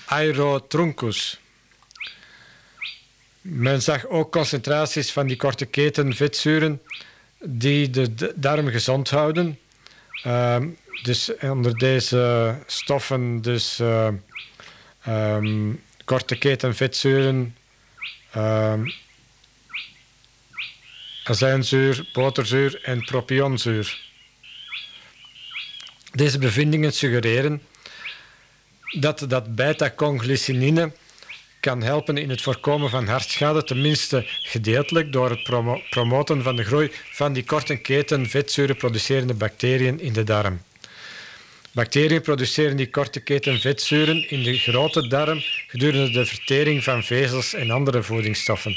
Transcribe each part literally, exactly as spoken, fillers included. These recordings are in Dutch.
Aerotroncus. Men zag ook concentraties van die korte keten vetzuren die de darm gezond houden. Uh, dus onder deze stoffen, dus uh, um, korte keten vetzuren, uh, azijnzuur, boterzuur en propionzuur. Deze bevindingen suggereren dat dat beta-conglycinine kan helpen in het voorkomen van hartschade, tenminste gedeeltelijk door het promo- promoten van de groei van die korte keten vetzuren producerende bacteriën in de darm. Bacteriën produceren die korte keten vetzuren in de grote darm gedurende de vertering van vezels en andere voedingsstoffen.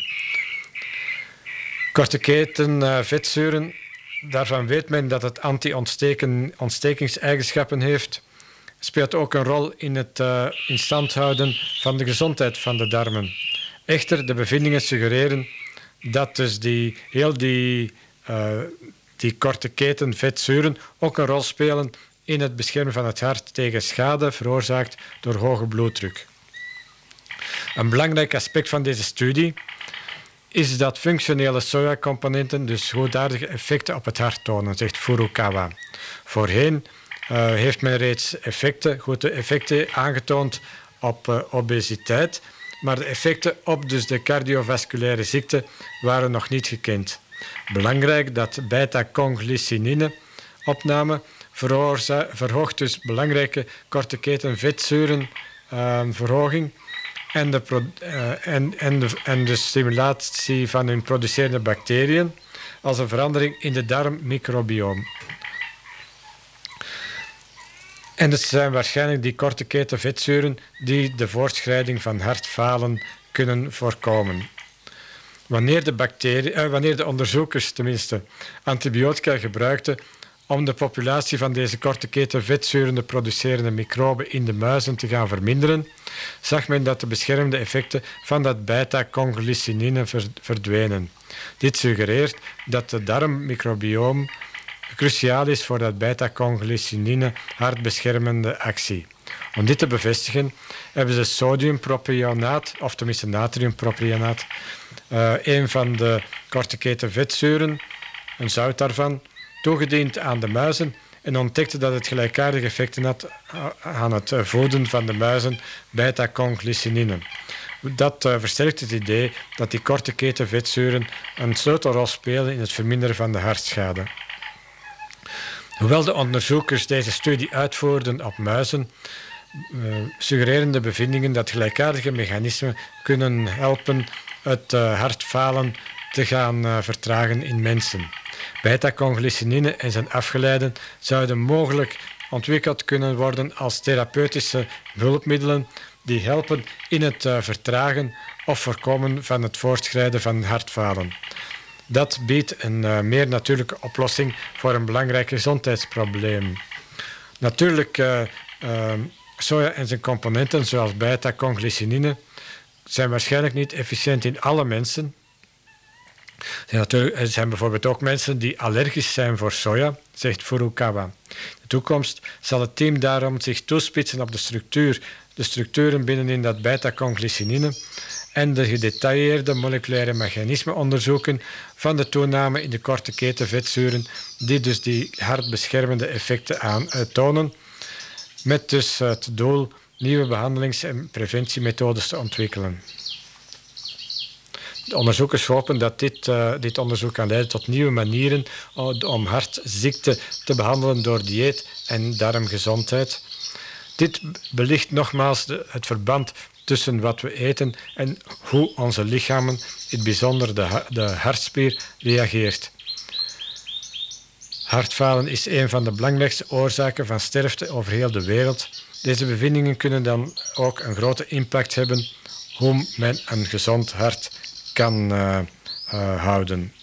Korte keten uh, vetzuren, daarvan weet men dat het anti-ontstekingseigenschappen heeft, speelt ook een rol in het uh, in stand houden van de gezondheid van de darmen. Echter, de bevindingen suggereren dat dus die, heel die, uh, die korte keten vetzuren ook een rol spelen in het beschermen van het hart tegen schade veroorzaakt door hoge bloeddruk. Een belangrijk aspect van deze studie is dat functionele sojacomponenten dus goedaardige effecten op het hart tonen, zegt Furukawa. Voorheen Uh, heeft men reeds effecten, goede effecten aangetoond op uh, obesiteit, maar de effecten op dus de cardiovasculaire ziekte waren nog niet gekend. Belangrijk dat beta-conglycinine opname veroorza- verhoogt dus belangrijke korte keten vetzuren uh, verhoging en de, pro- uh, en, en, de, en de stimulatie van hun producerende bacteriën als een verandering in de darmmicrobioom. En het zijn waarschijnlijk die korte keten vetzuren die de voortschrijding van hartfalen kunnen voorkomen. Wanneer de, bacterie, eh, wanneer de onderzoekers tenminste antibiotica gebruikten om de populatie van deze korte keten vetzuren producerende microben in de muizen te gaan verminderen, zag men dat de beschermende effecten van dat beta-conglycinine verdwenen. Dit suggereert dat de darmmicrobioom cruciaal is voor dat beta-conglycinine hartbeschermende actie. Om dit te bevestigen hebben ze sodiumpropionaat, of tenminste natriumpropionaat, uh, een van de korte keten vetzuren, een zout daarvan, toegediend aan de muizen en ontdekten dat het gelijkaardige effecten had aan het voeden van de muizen beta-conglycinine. Dat uh, versterkt het idee dat die korte keten vetzuren een sleutelrol spelen in het verminderen van de hartschade. Hoewel de onderzoekers deze studie uitvoerden op muizen, uh, suggereren de bevindingen dat gelijkaardige mechanismen kunnen helpen het uh, hartfalen te gaan uh, vertragen in mensen. Beta-conglycinine en zijn afgeleiden zouden mogelijk ontwikkeld kunnen worden als therapeutische hulpmiddelen die helpen in het uh, vertragen of voorkomen van het voortschrijden van hartfalen. Dat biedt een uh, meer natuurlijke oplossing voor een belangrijk gezondheidsprobleem. Natuurlijk, uh, uh, soja en zijn componenten, zoals beta-conglycinine, zijn waarschijnlijk niet efficiënt in alle mensen. Er zijn, natuurlijk, er zijn bijvoorbeeld ook mensen die allergisch zijn voor soja, zegt Furukawa. In de toekomst zal het team daarom zich toespitsen op de structuur, de structuren binnenin dat beta-conglycinine en de gedetailleerde moleculaire mechanismen onderzoeken van de toename in de korte keten vetzuren, die dus die hartbeschermende effecten aantonen, met dus het doel nieuwe behandelings- en preventiemethodes te ontwikkelen. De onderzoekers hopen dat dit, uh, dit onderzoek kan leiden tot nieuwe manieren om hartziekten te behandelen door dieet en darmgezondheid. Dit belicht nogmaals de, het verband tussen wat we eten en hoe onze lichamen, in het bijzonder de, de hartspier, reageert. Hartfalen is een van de belangrijkste oorzaken van sterfte over heel de wereld. Deze bevindingen kunnen dan ook een grote impact hebben hoe men een gezond hart kan uh, uh, houden.